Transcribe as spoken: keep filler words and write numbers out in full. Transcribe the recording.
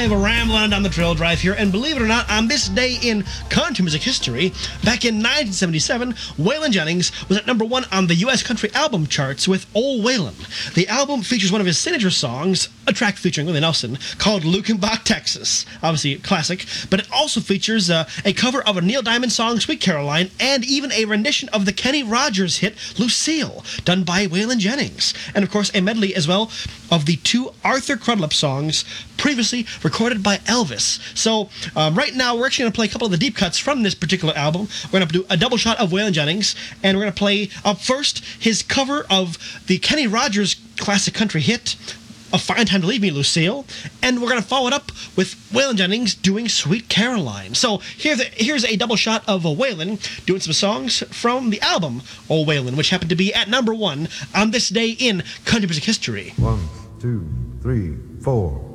drive, rambling down the trail drive here, and believe it or not, on this day in country music history, back in nineteen seventy-seven, Waylon Jennings was at number one on the U S country album charts with Old Waylon. The album features one of his signature songs, a track featuring Willie Nelson, called Lukenbach, Texas. Obviously a classic, but it also features uh, a cover of a Neil Diamond song, Sweet Caroline, and even a rendition of the Kenny Rogers hit, Lucille, done by Waylon Jennings. And of course, a medley as well of the two Arthur Crudup songs previously recorded by Elvis. So um, right now, we're actually going to play a couple of the deep cuts from this particular album. We're going to do a double shot of Waylon Jennings, and we're going to play up first his cover of the Kenny Rogers classic country hit, A Fine Time to Leave Me, Lucille, and we're going to follow it up with Waylon Jennings doing Sweet Caroline. So here the, here's a double shot of uh, Waylon doing some songs from the album Old Waylon, which happened to be at number one on this day in country music history. One, two, three, four.